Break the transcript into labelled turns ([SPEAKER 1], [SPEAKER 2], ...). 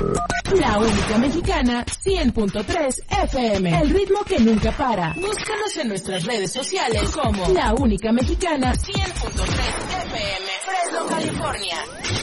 [SPEAKER 1] La única mexicana, 100.3 FM. El ritmo que nunca para. Búscanos en nuestras redes sociales como La única mexicana, 100.3 FM. Fresno, California.